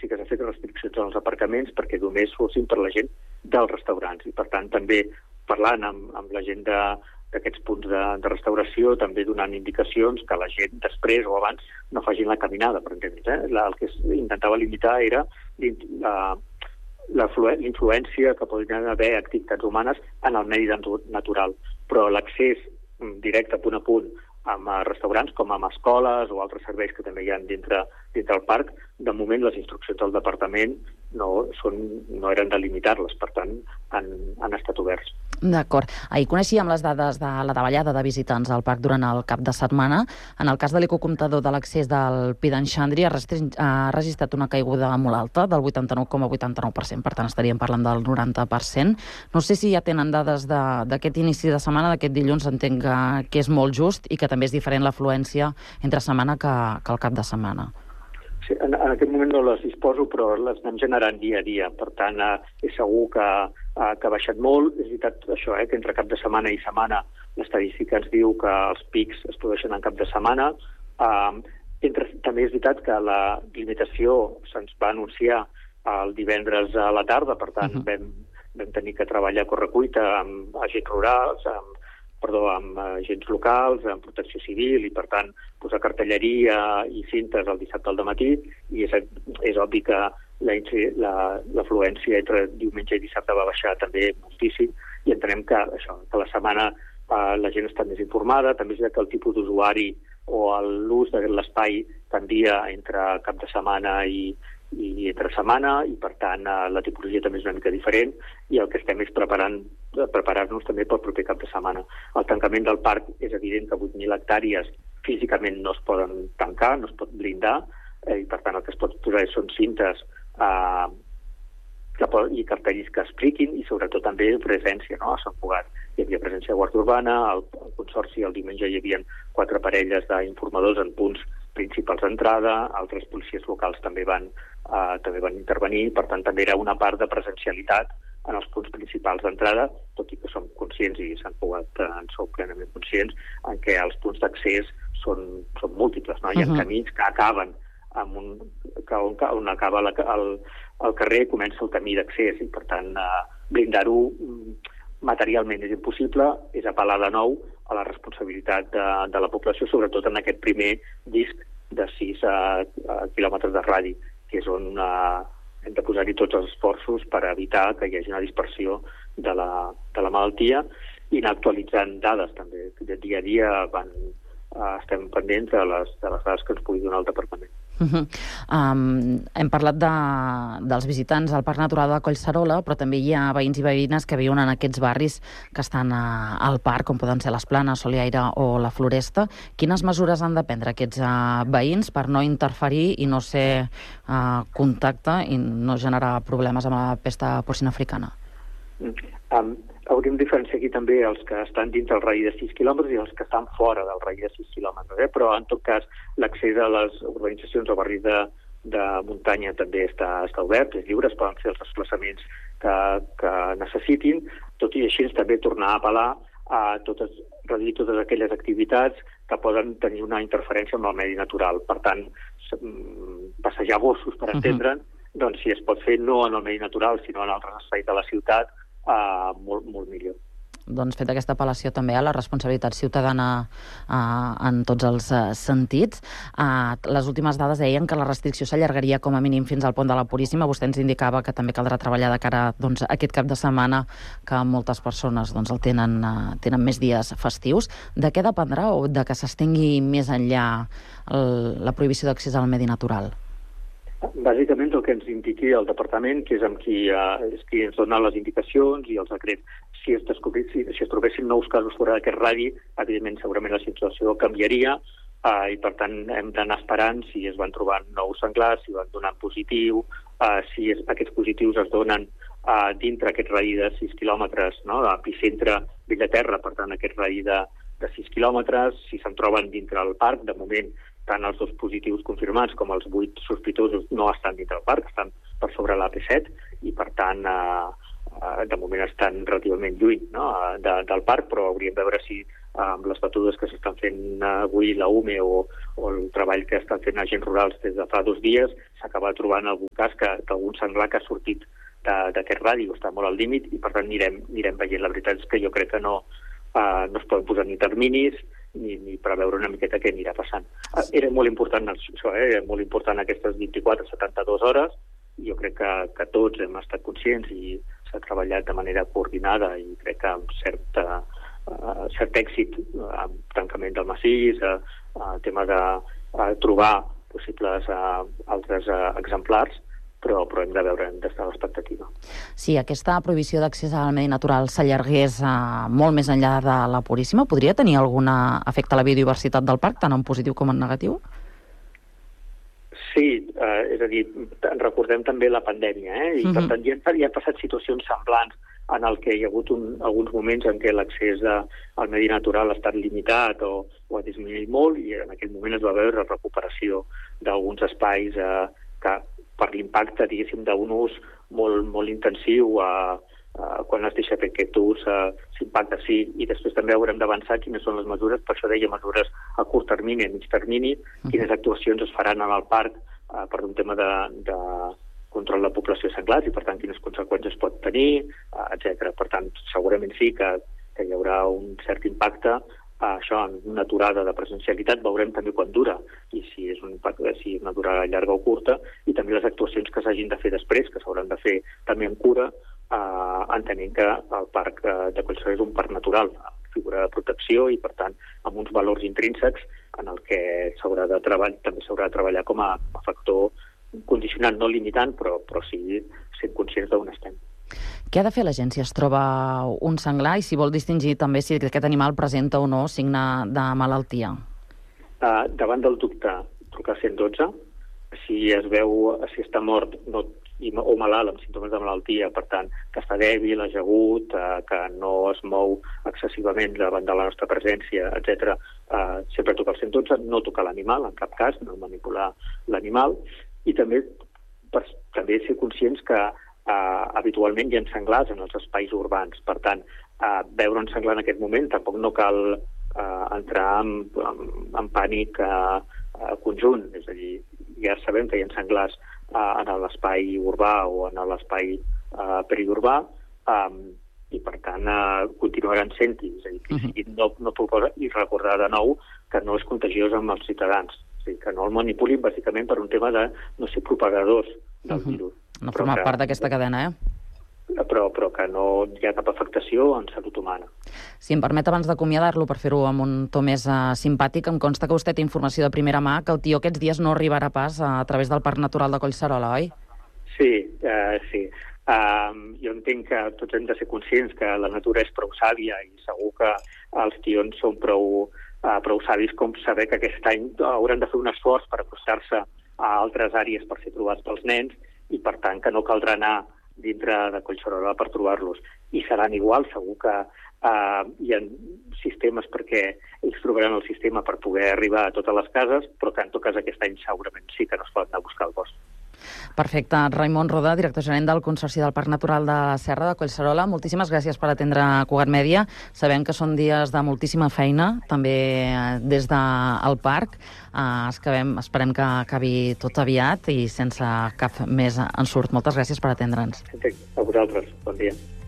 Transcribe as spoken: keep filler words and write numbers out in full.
sí que s'ha fet restriccions als aparcaments perquè només fossin per la gent dels restaurants. I, per tant, també parlant amb, amb la gent de, d'aquests punts de, de restauració, també donant indicacions que la gent després o abans no facin la caminada, per entendre's. Eh? La, el que es intentava limitar era la, la, l'influència que podrien haver activitats humanes en el medi natural. Però l'accés directe punt a punt amb restaurants com amb escoles o altres serveis que també hi ha dintre, dintre el parc, de moment les instruccions del departament no, són, no eren de limitar-les, per tant han, han estat oberts. D'acord. Ahir coneixíem les dades de la davallada de visitants al parc durant el cap de setmana. En el cas de l'ecocomptador de l'accés del Pi d'en Xandri ha, ha registrat una caiguda molt alta del vuitanta-nou coma vuitanta-nou per cent, per tant estaríem parlant del noranta per cent. No sé si ja tenen dades d'aquest inici de setmana, d'aquest dilluns, entenc que, que és molt just i que també és diferent l'afluència entre setmana que, que el cap de setmana. Sí, en, en aquest moment no les disposo, però les anem generant dia a dia. Per tant, eh, és segur que, eh, que ha baixat molt. És veritat això, eh, que entre cap de setmana i setmana l'estadística ens diu que els pics es produeixen en cap de setmana. Eh, entre, també és veritat que la limitació se'ns va anunciar el divendres a la tarda, per tant, uh-huh. vam, vam tenir que treballar a correcuita amb agents rurals, amb perdó, amb agents locals, amb protecció civil i, per tant, posar cartelleria i cintes el dissabte al dematí, i és, és obvi que l'afluència entre diumenge i dissabte va baixar també moltíssim, i entenem que, això, que la setmana eh, la gent està més informada, també és que el tipus d'usuari o l'ús de l'espai canvia entre cap de setmana i, i entre setmana, i per tant la tipologia també és una mica diferent, i el que estem és preparant, preparar-nos també pel proper cap de setmana. El tancament del parc és evident que vuit mil hectàrees físicament no es poden tancar, no es pot blindar, eh, i per tant el que es pot posar són cintes eh, que, i cartells que expliquin, i sobretot també presència, no? A Sant Cugat hi havia presència de Guàrdia Urbana, al, al Consorci el diumenge hi havia quatre parelles d'informadors en punts principals d'entrada, altres policies locals també van, uh, també van intervenir, per tant també era una part de presencialitat en els punts principals d'entrada, tot i que som conscients, i Sant Cugat uh, en sou plenament conscients, en què els punts d'accés són, són múltiples, no? Hi ha uh-huh. camins que acaben amb un, que on, on acaba la, el, el carrer comença el camí d'accés, i per tant uh, blindar-ho materialment és impossible, és apel·lar de nou a la responsabilitat de, de la població, sobretot en aquest primer disc de sis uh, uh, quilòmetres de radi, que és on uh, hem de posar-hi tots els esforços per evitar que hi hagi una dispersió de la, de la malaltia, i anar actualitzant dades també. De dia a dia van, uh, estem pendents de les, de les dades que ens pugui donar el departament. Uh-huh. Um, hem parlat de, dels visitants al Parc Natural de Collserola, però també hi ha veïns i veïnes que viuen en aquests barris que estan a, al parc, com poden ser les Planes, Soliaire o la Floresta. Quines mesures han de prendre aquests uh, veïns per no interferir i no ser uh, contacte i no generar problemes amb la pesta porcina africana? Um, hauríem de diferenciar aquí també els que estan dins del radi de sis quilòmetres i els que estan fora del radi de sis quilòmetres, eh? Però en tot cas l'accés a les urbanitzacions o barris de, de muntanya també està, està obert, és lliure, es poden fer els desplaçaments que, que necessitin, tot i així també tornar a apel·lar a totes, reduir totes aquelles activitats que poden tenir una interferència amb el medi natural. Per tant, passejar gossos, per entendre'n, uh-huh. doncs si es pot fer no en el medi natural, sinó en altres espais de la ciutat, Uh, molt, molt millor. Doncs fet aquesta apel·lació també a la responsabilitat ciutadana uh, en tots els uh, sentits. Uh, les últimes dades deien que la restricció s'allargaria com a mínim fins al pont de la Puríssima. Vostè ens indicava que també caldrà treballar de cara doncs, a aquest cap de setmana, que moltes persones doncs, el tenen, uh, tenen més dies festius. De què dependrà o de que s'estengui més enllà el, la prohibició d'accés al medi natural? Bàsicament el que ens indiqui el departament, que és amb qui, eh, és qui ens dona les indicacions i els decrets. Si es, si, si es trobessin nous casos fora d'aquest radi, evidentment segurament la situació canviaria, eh, i per tant hem d'anar esperant si es van trobant nous senglars, si van donar positiu, eh, si es, aquests positius es donen eh, dintre aquest radi de sis quilòmetres, no? Epicentre Bellaterra, per tant aquest radi de, de sis quilòmetres, si se'n troben dintre el parc, de moment tant els dos positius confirmats com els vuit sospitosos no estan dintre del parc, estan per sobre l'A P set, i per tant eh, de moment estan relativament lluny, no?, de, del parc, però hauríem de veure si amb les batudes que s'estan fent avui la U M E o, o el treball que estan fent agents rurals des de fa dos dies, s'acaba trobant algun cas que d'algun senglar que ha sortit d'aquest radi, està molt al límit, i per tant anirem, anirem veient. La veritat és que jo crec que no, uh, no es poden posar ni terminis ni, ni preveure una miqueta què anirà passant. Uh, era molt important això, eh? Era molt important aquestes vint-i-quatre a setanta-dues hores, i jo crec que, que tots hem estat conscients i s'ha treballat de manera coordinada i crec que amb certa Uh, cert èxit, uh, amb tancament del massís, uh, uh, tema de uh, trobar possibles uh, altres uh, exemplars, però, però hem de veure, hem d'estar a l'expectativa. Si aquesta prohibició d'accés al medi natural s'allargués uh, molt més enllà de la Puríssima, podria tenir algun efecte a la biodiversitat del parc, tant en positiu com en negatiu? Sí, uh, és a dir, recordem també la pandèmia, eh? I mm-hmm. per tant ja, ja han passat situacions semblants en el que hi ha hagut un, alguns moments en què l'accés al medi natural ha estat limitat o, o ha disminuït molt, i en aquell moment es va veure la recuperació d'alguns espais eh, que per l'impacte, diguéssim, d'un ús molt, molt intensiu, eh, eh, quan es deixa fer aquest ús, eh, s'impacta sí, i després també haurem d'avançar quines són les mesures, per això deia mesures a curt termini, a mig termini, quines actuacions es faran en el parc eh, per un tema de, de control de la població de senglars i, per tant, quines conseqüències pot tenir, etcètera. Per tant, segurament sí que, que hi haurà un cert impacte. Això, en una aturada de presencialitat, veurem també quan dura, i si és un impacte, si és una aturada llarga o curta, i també les actuacions que s'hagin de fer després, que s'hauran de fer també amb cura, eh, entenent que el parc de Collserola és un parc natural, figura de protecció, i, per tant, amb uns valors intrínsecs en el que s'haurà de treballar, també s'haurà de treballar com a, a factor condicionant, no limitant, però, però sí sent conscients d'on estem. Què ha de fer la gent si es troba un senglar i si vol distingir també si aquest animal presenta o no signe de malaltia? Uh, davant del dubte, trucar cent dotze. Si es veu, si està mort no, o malalt amb símptomes de malaltia, per tant, que està dèbil, ajagut, uh, que no es mou excessivament davant de la nostra presència, etcètera, uh, sempre trucar el cent dotze, no tocar l'animal, en cap cas, no manipular l'animal. I també, per, també ser conscients que eh, habitualment hi ha senglars en els espais urbans. Per tant, eh, veure un senglar en aquest moment tampoc no cal eh, entrar en, en, en pànic eh, eh, conjunt. És a dir, ja sabem que hi ha senglars eh, en l'espai urbà o en l'espai eh, periurbà, eh, i per tant eh, continuaran sent-hi. És a dir, que uh-huh. no, no proposa, i recordar de nou que no és contagiós amb els ciutadans. O sigui, que no el manipulin bàsicament per un tema de no ser propagadors del uh-huh. virus. No forma part d'aquesta cadena, eh? Però, però que no hi ha cap afectació en salut humana. Si em permet, abans d'acomiadar-lo, per fer-ho amb un to més uh, simpàtic, em consta que vostè té informació de primera mà que el tió aquests dies no arribarà pas a, a través del Parc Natural de Collserola, oi? Sí, uh, sí. Uh, jo entenc que tots hem de ser conscients que la natura és prou sàvia i segur que els tions són prou... Uh, prou savis com saber que aquest any hauran de fer un esforç per acostar-se a altres àrees per ser trobats pels nens, i per tant que no caldrà anar dintre de Collserola per trobar-los. I seran igual, segur que uh, hi ha sistemes perquè ells trobaran el sistema per poder arribar a totes les cases, però que en tot cas aquest any segurament sí que no es poden anar a buscar el bosc. Perfecte. Raimon Roda, director gerent del Consorci del Parc Natural de la Serra de Collserola, moltíssimes gràcies per atendre Cugat Mèdia. Sabem que són dies de moltíssima feina, també des del parc. Uh, esperem, esperem que acabi tot aviat i sense cap més ensurt. Moltes gràcies per atendre'ns. A vosaltres. Bon dia.